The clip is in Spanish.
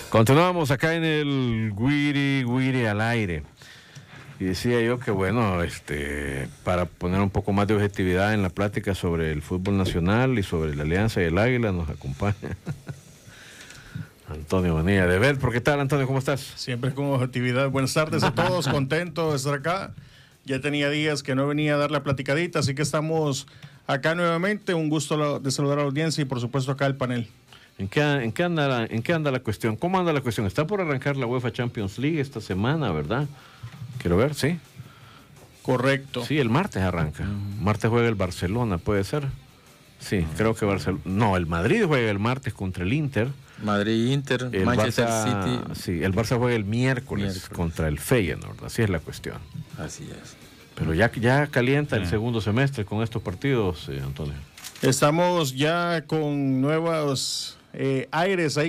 Continuamos acá en el Guiri al aire. Y decía yo que bueno, para poner un poco más de objetividad en la plática sobre el fútbol nacional y sobre la Alianza y el Águila, nos acompaña Antonio Bonilla de Belpro. ¿Qué tal, Antonio? ¿Cómo estás? Siempre con objetividad. Buenas tardes a todos, contento de estar acá. Ya tenía días que no venía a dar la platicadita, así que estamos acá nuevamente. Un gusto de saludar a la audiencia y por supuesto acá el panel. ¿En qué anda la cuestión? ¿Cómo anda la cuestión? Está por arrancar la UEFA Champions League esta semana, ¿verdad? Quiero ver, ¿sí? Correcto. Sí, el martes arranca. Martes juega el Barcelona, ¿puede ser? Sí, creo que Barcelona. No, el Madrid juega el martes contra el Inter. Madrid, Inter, el Manchester City. Sí, el Barça juega el miércoles contra el Feyenoord, así es la cuestión. Así es. Pero ya calienta el segundo semestre con estos partidos, Antonio. Estamos ya con nuevos aires ahí